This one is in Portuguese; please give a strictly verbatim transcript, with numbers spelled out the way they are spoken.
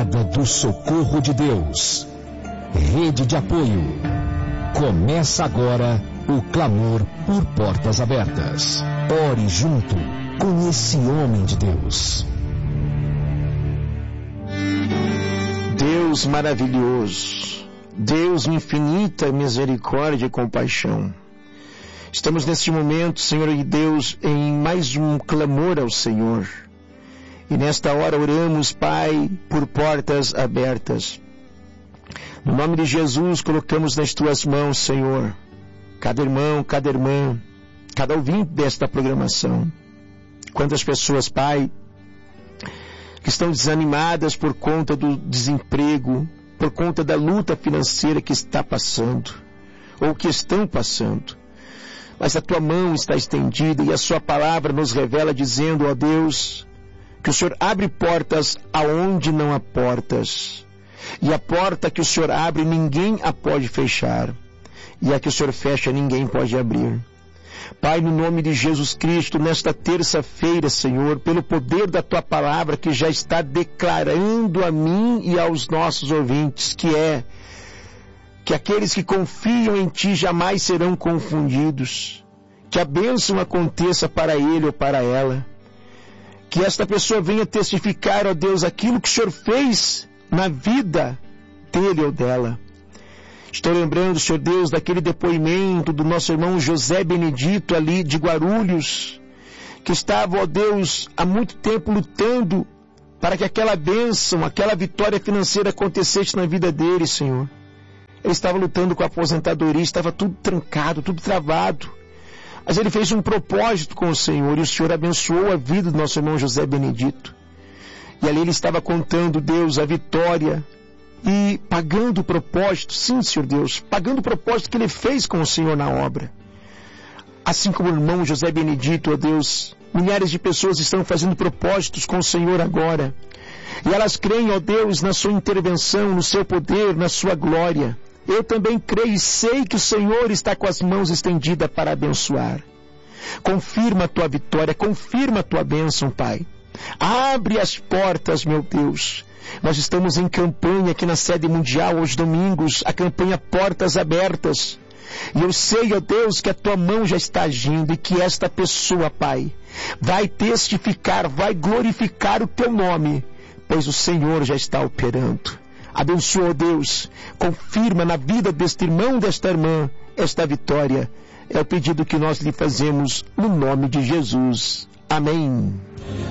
Jornada do Socorro de Deus. Rede de apoio. Começa agora o clamor por portas abertas. Ore junto com esse homem de Deus. Deus maravilhoso, Deus infinita misericórdia e compaixão. Estamos neste momento, Senhor e Deus, em mais um clamor ao Senhor. E nesta hora oramos, Pai, por portas abertas. No nome de Jesus, colocamos nas Tuas mãos, Senhor, cada irmão, cada irmã, cada ouvinte desta programação. Quantas pessoas, Pai, que estão desanimadas por conta do desemprego, por conta da luta financeira que está passando, ou que estão passando. Mas a Tua mão está estendida e a Sua palavra nos revela dizendo, ó Deus, que o Senhor abre portas aonde não há portas. E a porta que o Senhor abre, ninguém a pode fechar. E a que o Senhor fecha, ninguém pode abrir. Pai, no nome de Jesus Cristo, nesta terça-feira, Senhor, pelo poder da Tua palavra que já está declarando a mim e aos nossos ouvintes, que é que aqueles que confiam em Ti jamais serão confundidos, que a bênção aconteça para ele ou para ela, que esta pessoa venha testificar, ó Deus, aquilo que o Senhor fez na vida dele ou dela. Estou lembrando, Senhor Deus, daquele depoimento do nosso irmão José Benedito ali de Guarulhos, que estava, ó Deus, há muito tempo lutando para que aquela bênção, aquela vitória financeira acontecesse na vida dele, Senhor. Ele estava lutando com a aposentadoria, estava tudo trancado, tudo travado. Mas ele fez um propósito com o Senhor e o Senhor abençoou a vida do nosso irmão José Benedito. E ali ele estava contando, Deus, a vitória e pagando o propósito, sim, Senhor Deus, pagando o propósito que ele fez com o Senhor na obra. Assim como o irmão José Benedito, ó Deus, milhares de pessoas estão fazendo propósitos com o Senhor agora. E elas creem, ó Deus, na sua intervenção, no seu poder, na sua glória. Eu também creio e sei que o Senhor está com as mãos estendidas para abençoar. Confirma a Tua vitória, confirma a Tua bênção, Pai. Abre as portas, meu Deus. Nós estamos em campanha aqui na sede mundial, aos domingos, a campanha Portas Abertas. E eu sei, ó Deus, que a Tua mão já está agindo e que esta pessoa, Pai, vai testificar, vai glorificar o Teu nome, pois o Senhor já está operando. Abençoa, ó Deus, confirma na vida deste irmão, desta irmã, esta vitória. É o pedido que nós lhe fazemos no nome de Jesus. Amém.